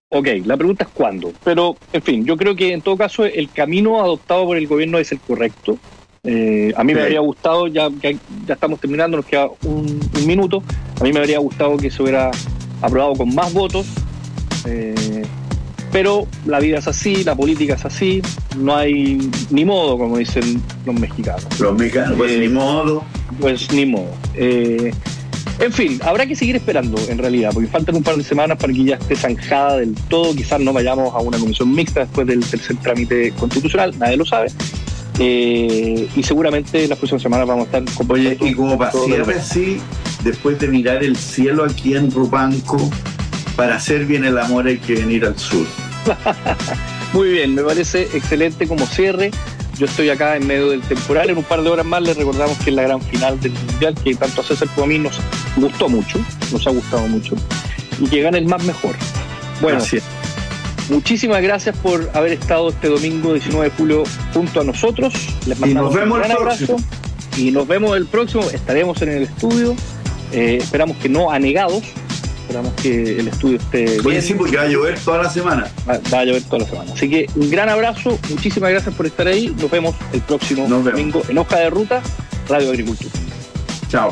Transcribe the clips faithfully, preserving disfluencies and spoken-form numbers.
Ok, la pregunta es cuándo. Pero, en fin, yo creo que en todo caso el camino adoptado por el gobierno es el correcto. Eh, a mí sí. me habría gustado, ya, ya, ya estamos terminando, nos queda un, un minuto, a mí me habría gustado que se hubiera aprobado con más votos, eh, pero la vida es así, la política es así, no hay ni modo, como dicen los mexicanos. Los mexicanos, pues eh, ni modo. Pues ni modo. Eh, En fin, habrá que seguir esperando en realidad, porque faltan un par de semanas para que ya esté zanjada del todo. Quizás no vayamos a una comisión mixta después del tercer trámite constitucional, nadie lo sabe. Eh, y seguramente las próximas semanas vamos a estar con... Oye, y como para cierre así, después de mirar el cielo aquí en Rupanco, para hacer bien el amor hay que venir al sur. Muy bien, me parece excelente como cierre. Yo estoy acá en medio del temporal. En un par de horas más les recordamos que es la gran final del Mundial, que tanto a César como a mí nos gustó mucho, nos ha gustado mucho, y que gane el más mejor. Bueno, gracias. Muchísimas gracias por haber estado este domingo diecinueve de julio junto a nosotros. Les mandamos un gran abrazo y nos vemos el próximo. Estaremos en el estudio. Eh, esperamos que no anegados. Esperamos que el estudio esté Oye, bien. Sí, porque va a llover toda la semana. Va, va a llover toda la semana. Así que un gran abrazo, muchísimas gracias por estar ahí. Nos vemos el próximo Nos domingo vemos. en Hoja de Ruta, Radio Agricultura. Chao.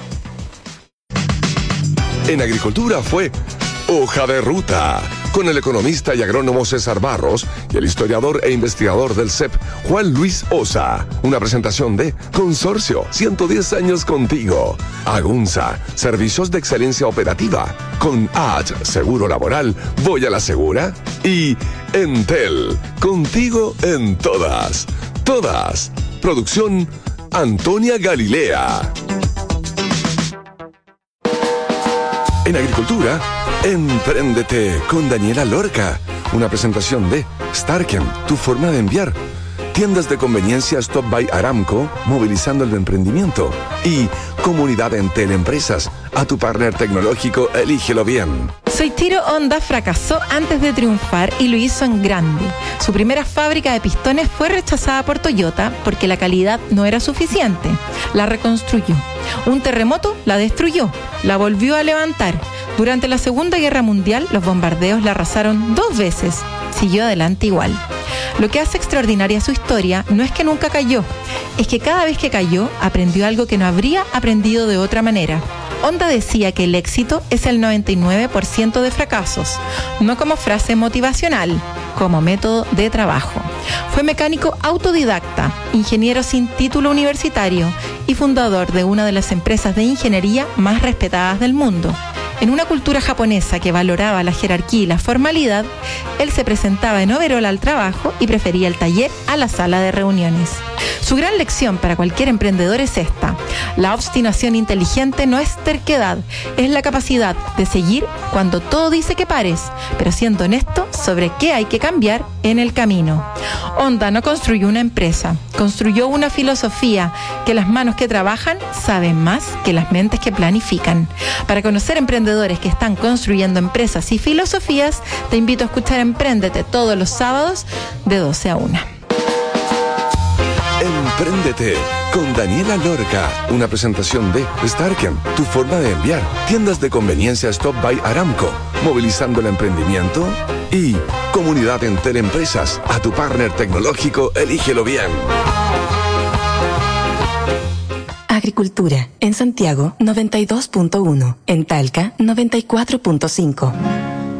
En Agricultura fue Hoja de Ruta, con el economista y agrónomo César Barros y el historiador e investigador del C E P, Juan Luis Osa. Una presentación de Consorcio, ciento diez años contigo. Agunza, servicios de excelencia operativa. Con H, Seguro Laboral, voy a la segura. Y Entel, contigo en todas. Todas. Producción Antonia Galilea. En Agricultura, Empréndete con Daniela Lorca. Una presentación de Starken, tu forma de enviar. Tiendas de conveniencia Stop by Aramco, movilizando el emprendimiento. Y Comunidad Entel Empresas. A tu partner tecnológico, elígelo bien. Soichiro Honda fracasó antes de triunfar y lo hizo en grande. Su primera fábrica de pistones fue rechazada por Toyota porque la calidad no era suficiente. La reconstruyó. Un terremoto la destruyó. La volvió a levantar. Durante la Segunda Guerra Mundial, los bombardeos la arrasaron dos veces. Siguió adelante igual. Lo que hace extraordinaria su historia no es que nunca cayó, es que cada vez que cayó aprendió algo que no habría aprendido de otra manera. Honda decía que el éxito es el noventa y nueve por ciento de fracasos, no como frase motivacional, como método de trabajo. Fue mecánico autodidacta, ingeniero sin título universitario y fundador de una de las empresas de ingeniería más respetadas del mundo. En una cultura japonesa que valoraba la jerarquía y la formalidad, él se presentaba en overol al trabajo y prefería el taller a la sala de reuniones. Su gran lección para cualquier emprendedor es esta: la obstinación inteligente no es terquedad, es la capacidad de seguir cuando todo dice que pares, pero siendo honesto sobre qué hay que cambiar en el camino. Honda no construyó una empresa, construyó una filosofía que las manos que trabajan saben más que las mentes que planifican. Para conocer emprendedores que están construyendo empresas y filosofías, te invito a escuchar Empréndete todos los sábados de doce a una. Empréndete con Daniela Lorca. Una presentación de Starken, tu forma de enviar. Tiendas de conveniencia Stop by Aramco, movilizando el emprendimiento. Y Comunidad Entel Empresas. A tu partner tecnológico, elígelo bien. Agricultura. En Santiago, noventa y dos punto uno. En Talca, noventa y cuatro punto cinco.